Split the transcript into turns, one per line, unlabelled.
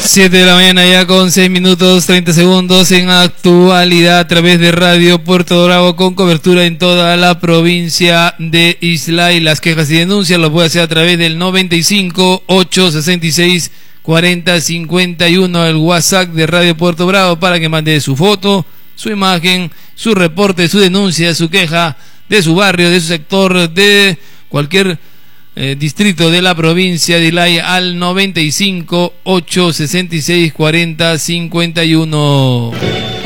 7 de la mañana ya con 6 minutos 30 segundos en actualidad a través de Radio Puerto Bravo con cobertura en toda la provincia de Islay. Las quejas y denuncias lo puede hacer a través del 95 866 40 51, el WhatsApp de Radio Puerto Bravo, para que mande su foto, su imagen, su reporte, su denuncia, su queja de su barrio, de su sector, de cualquier distrito de la provincia de Islay al 95 866 40 51.